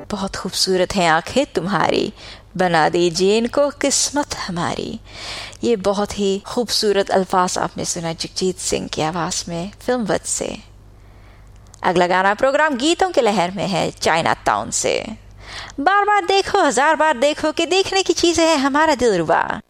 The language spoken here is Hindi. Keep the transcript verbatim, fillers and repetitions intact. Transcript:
बहुत खूबसूरत हैं आंखें तुम्हारी, बना दीजिए इनको किस्मत हमारी। ये बहुत ही खूबसूरत अल्फाज आपने सुना जगजीत सिंह की आवाज़ में फिल्म वत से। अगला गाना प्रोग्राम गीतों के लहर में है चाइना टाउन से। बार बार देखो हजार बार देखो कि देखने की चीज़ है हमारा दिलरुबा।